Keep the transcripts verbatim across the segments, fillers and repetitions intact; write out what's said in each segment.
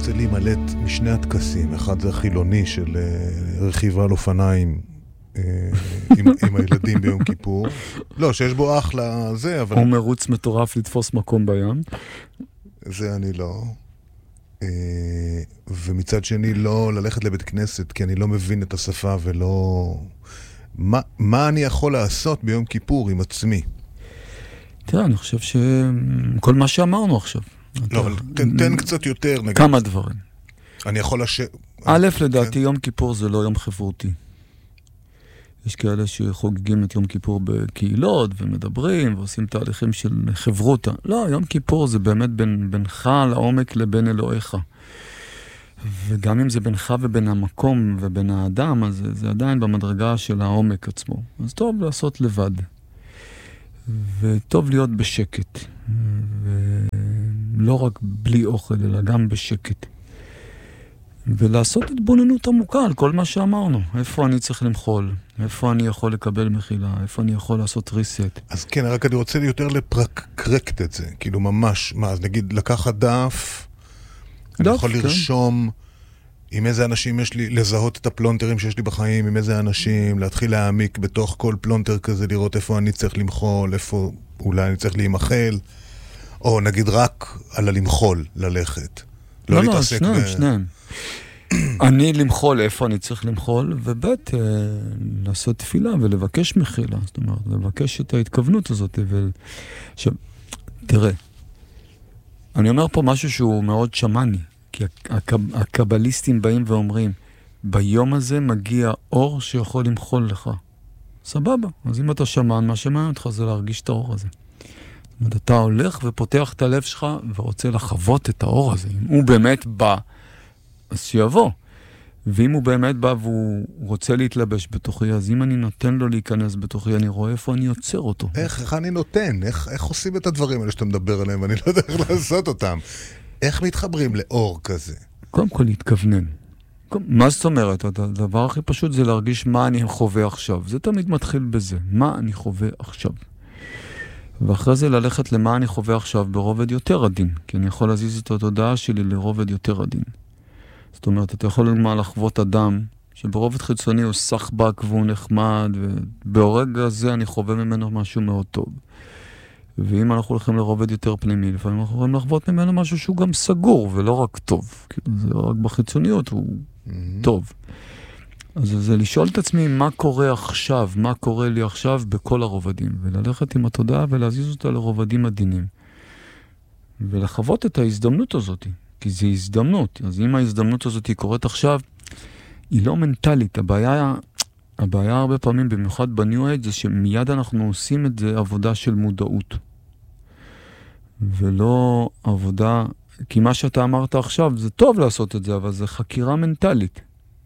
רוצה להימלט משני הטקסים. אחד זה החילוני של רכיבה על אופניים עם, עם הילדים ביום כיפור. לא, שיש בו אחלה זה, אבל... הוא מרוץ מטורף לתפוס מקום בים. זה אני לא. ומצד שני לא ללכת לבית כנסת, כי אני לא מבין את השפה ולא... מה, מה אני יכול לעשות ביום כיפור עם עצמי? תראה, אני חושב שכל מה שאמרנו עכשיו. לא, אבל תן, תן קצת יותר, נגיד. כמה דברים. אני יכול לש... א', לדעתי, יום כיפור זה לא יום חברותי. יש כאלה שחוגגים את יום כיפור בקהילות ומדברים ועושים תהליכים של חברותה. לא, יום כיפור זה באמת בין, בינך לעומק לבין אלוהיך. וגם אם זה בינך ובין המקום ובין האדם, אז זה, זה עדיין במדרגה של העומק עצמו. אז טוב לעשות לבד. וטוב להיות בשקט. ולא רק בלי אוכל, אלא גם בשקט. ולעשות התבוננות עמוקה על כל מה שאמרנו. איפה אני צריך למחול? איפה אני יכול לקבל מחילה? איפה אני יכול לעשות ריסט? אז כן, רק אני רוצה יותר לפרקרקט את זה. כאילו ממש, מה, אז נגיד לקחת דף, דף אני יכול כן. לרשום עם איזה אנשים יש לי, לזהות את הפלונטרים שיש לי בחיים, עם איזה אנשים, להתחיל להעמיק בתוך כל פלונטר כזה, לראות איפה אני צריך למחול, איפה אולי אני צריך להימחל, או נגיד רק על הלמחול ללכת. לא, לא, שניים, ב... שניים. אני למחול איפה אני צריך למחול, ובית אה, לעשות תפילה ולבקש מחילה. זאת אומרת, לבקש את ההתכוונות הזאת. ו... עכשיו, תראה, אני אומר פה משהו שהוא מאוד שמני, כי הקב... הקבליסטים באים ואומרים, ביום הזה מגיע אור שיכול למחול לך. סבבה. אז אם אתה שמן, מה שמעניין אותך זה להרגיש את האור הזה. זאת אומרת, אתה הולך ופותח את הלב שלך ורוצה לחוות את האור הזה. אם הוא באמת בא, אז שיבוא. ואם הוא באמת בא והוא רוצה להתלבש בתוכי, אז אם אני נותן לו להיכנס בתוכי, אני רואה איפה אני יוצר אותו. איך, איך אני נותן? איך, איך עושים את הדברים האלה שאתה מדבר עליהם, ואני לא יודע איך לעשות אותם? איך מתחברים לאור כזה? קודם כל להתכוונן. מה זאת אומרת? הדבר הכי פשוט זה להרגיש מה אני חווה עכשיו. זה תמיד מתחיל בזה. מה אני חווה עכשיו? ואחרי זה ללכת למה אני חווה עכשיו ברובד יותר עדין, כי אני יכול להזיז את התודעה שלי לרובד יותר עדין. זאת אומרת, אתה יכול לומר לחוות אדם שברובד חיצוני הוא סחבק והוא נחמד, וברגע הזה אני חווה ממנו משהו מאוד טוב. ואם אנחנו הולכים לרובד יותר פנימי, לפעמים אנחנו יכולים לחוות ממנו משהו שהוא גם סגור ולא רק טוב. כאילו זה רק בחיצוניות הוא mm-hmm. טוב. אז זה לשאול את עצמי מה קורה עכשיו, מה קורה לי עכשיו בכל הרובדים, וללכת עם התודעה ולהזיז אותה לרובדים עדינים. ולחוות את ההזדמנות הזאת, כי זו הזדמנות. אז אם ההזדמנות הזאת היא קורית עכשיו, היא לא מנטלית. הבעיה, הבעיה הרבה פעמים, במיוחד בניו אייג' זה שמיד אנחנו עושים את זה עבודה של מודעות. ולא עבודה, כי מה שאתה אמרת עכשיו, זה טוב לעשות את זה, אבל זה חקירה מנטלית.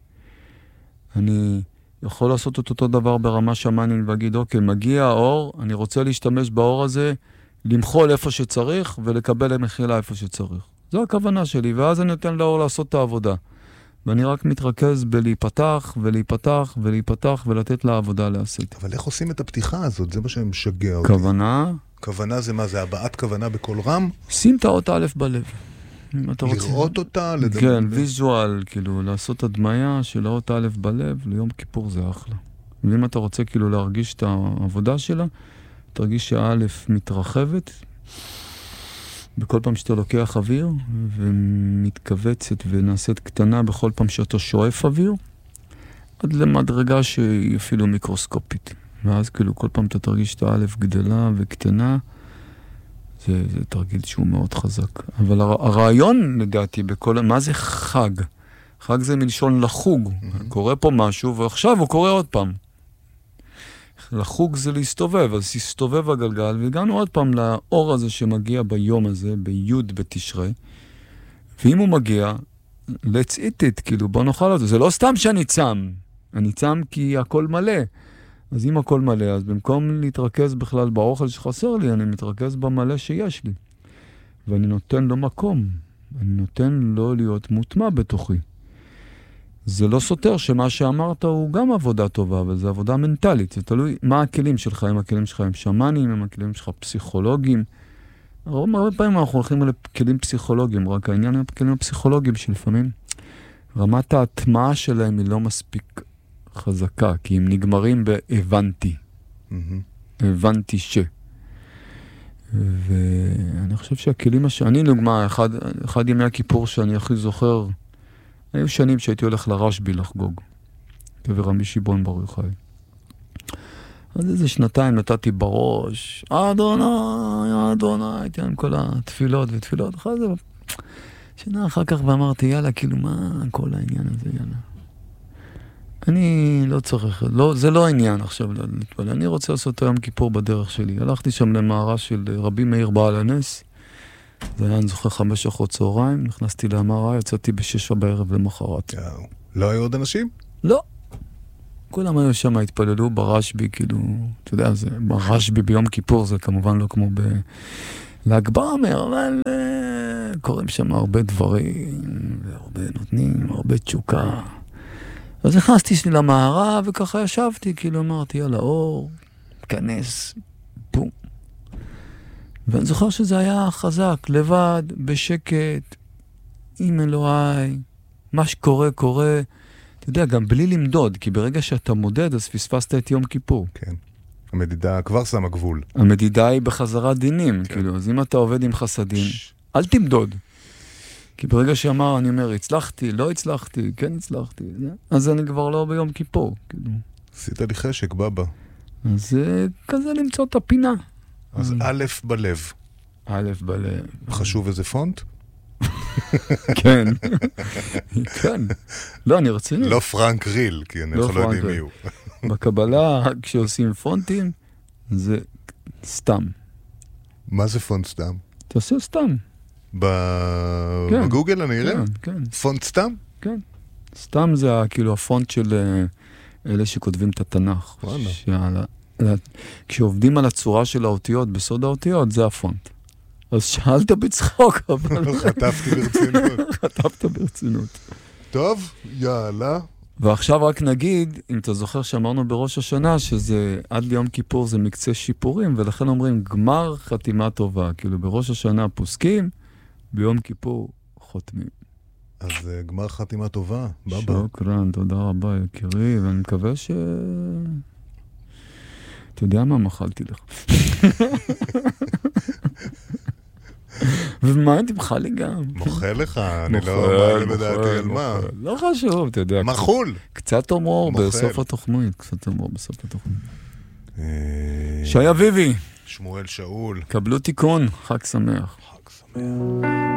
אני יכול לעשות את אותו דבר ברמה שמאנית ולהגיד, אוקיי, מגיע האור, אני רוצה להשתמש באור הזה, למחול איפה שצריך ולקבל מחילה איפה שצריך. זו הכוונה שלי, ואז אני נותן לאור לעשות את העבודה. ואני רק מתרכז בלהיפתח ולהיפתח ולהיפתח ולתת לה עבודה לעשות. אבל איך עושים את הפתיחה הזאת? זה מה שמשגע אותי. כוונה? כוונה זה מה? זה הבעת כוונה בכל רם? שים את האות א' בלב. לראות אותה? לדבר... כן, ויזואל, כאילו, לעשות הדמיה של האות א' בלב, ליום כיפור זה אחלה. ואם אתה רוצה כאילו להרגיש את העבודה שלה, תרגיש שהאלף מתרחבת, בכל פעם שאתה לוקח אוויר, ומתכווצת ונעשית קטנה בכל פעם שאתה שואף אוויר, עד למדרגה שהיא אפילו מיקרוסקופית. ואז כאילו כל פעם אתה תרגיש את האלף גדלה וקטנה, זה, זה תרגיל שהוא מאוד חזק. אבל הר, הרעיון, לדעתי, בכל... מה זה חג? חג זה מלשון לחוג. Mm-hmm. קורה פה משהו, ועכשיו הוא קורה עוד פעם. לחוג זה להסתובב, אז הסתובב הגלגל, והגענו עוד פעם לאור הזה שמגיע ביום הזה, ביוד בתשרי, ואם הוא מגיע, let's eat it, כאילו, בוא נאכל אותו. זה לא סתם שאני צם. אני צם כי הכל מלא. אז אם הכל מלא, אז במקום להתרכז בכלל באוכל שחסר לי, אני מתרכז במלא שיש לי. ואני נותן לו מקום. אני נותן לו להיות מוטמע בתוכי. זה לא סותר שמה שאמרת הוא גם עבודה טובה, אבל זה עבודה מנטלית. זה תלוי מה הכלים שלך, אם הכלים שלך הם שמאנים, אם הכלים שלך פסיכולוגיים. הרבה פעמים אנחנו הולכים לכלים פסיכולוגיים, רק העניין עם הכלים הפסיכולוגיים שלפעמים רמת ההטמעה שלהם היא לא מספיק חזקה, כי הם נגמרים בהבנתי. הבנתי ש. ואני חושב שהכלים הש... אני לדוגמה, אחד, אחד ימי הכיפור שאני הכי זוכר, היו שנים שהייתי הולך לרשב"י לחגוג, קבר רבי שמעון בר יוחאי. אז איזה שנתיים נתתי בראש, אדוני, אדוני, הייתי עם כל התפילות ותפילות, אחרי זה, שנה אחר כך ואמרתי, יאללה, כאילו, מה כל העניין הזה, יאללה. אני לא צריך, לא, זה לא העניין עכשיו להתפלל, אני רוצה לעשות היום כיפור בדרך שלי. הלכתי שם למערה של רבי מאיר בעל הנס, זה היה, אני זוכר, חמש אחרות צהריים, נכנסתי למערה, יצאתי בשש בערב למחרת. לא היו עוד אנשים? לא. כולם היו שם, התפללו ברשב"י, כאילו, אתה יודע, זה, ברשב"י ביום כיפור, זה כמובן לא כמו בל"ג בעומר, אבל uh, קוראים שם הרבה דברים, והרבה נותנים, הרבה תשוקה. אז נכנסתי שלי למערה, וככה ישבתי, כאילו אמרתי, יאללה, אור, כנס, בום. ואני זוכר שזה היה חזק, לבד, בשקט, עם אלוהי, מה שקורה, קורה. אתה יודע, גם בלי למדוד, כי ברגע שאתה מודד, אז פספסת את יום כיפור. כן. המדידה כבר שמה גבול. המדידה היא בחזרת דינים, כן. כאילו, אז אם אתה עובד עם חסדים, ש... אל תמדוד. כי ברגע שאמר, אני אומר, הצלחתי, לא הצלחתי, כן הצלחתי, אז אני כבר לא ביום כיפור, כאילו. עשית לי חשק, בבא. אז כזה למצוא את הפינה. אז א' בלב. א' בלב. חשוב איזה פונט? כן. כן. לא, אני רציני. לא פרנק ריל, כי אני לא יודעים מי הוא. בקבלה, כשעושים פונטים, זה סתם. מה זה פונט סתם? תעשה סתם. בגוגל אני אראה? כן, כן. פונט סתם? כן. סתם זה כאילו הפונט של אלה שכותבים את התנ"ך. כשעובדים על הצורה של האותיות, בסוד האותיות, זה הפונט. אז שאלת בצחוק, אבל... חטפתי ברצינות. חטפת ברצינות. טוב, יאללה. ועכשיו רק נגיד, אם אתה זוכר שאמרנו בראש השנה, שזה עד ליום כיפור זה מקצה שיפורים, ולכן אומרים גמר חתימה טובה. כאילו בראש השנה פוסקים, ביום כיפור חותמים. אז גמר חתימה טובה, בבא. שוקרן, תודה רבה יקירי, ואני מקווה ש... אתה יודע מה מחלתי לך. ומה הייתי מחה לי גם? מוחה לך, אני לא מעלה בדעתי על מה. לא חשוב, אתה יודע. מחול. קצת הומור בסוף התוכנית, קצת הומור בסוף התוכנית. שי אביבי. שמואל שאול. קבלו תיקון, חג שמח. חג שמח.